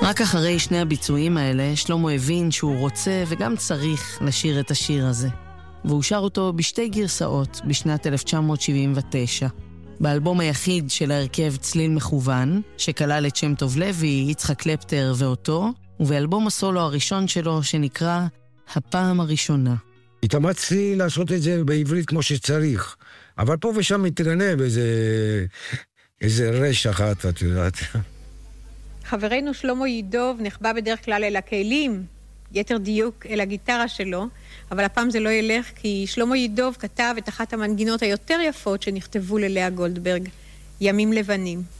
רק אחרי שני הביצועים האלה, שלמה הבין שהוא רוצה וגם צריך לשיר את השיר הזה. והוא שר אותו בשתי גרסאות בשנת 1979. באלבום היחיד של ההרכב צליל מכוון, שכלל את שם טוב לוי, יצחק קלפטר ואותו, ובאלבום הסולו הראשון שלו שנקרא הפעם הראשונה. התאמצתי לעשות את זה בעברית כמו שצריך, אבל פה ושם מתרנה באיזה רש אחת, את יודעת. חברנו שלמה ידוב נחבא בדרך כלל אל הכלים, יתר דיוק אל הגיטרה שלו, אבל הפעם זה לא ילך כי שלמה ידוב כתב את אחת המנגינות היותר יפות שנכתבו ללאה גולדברג, ימים לבנים.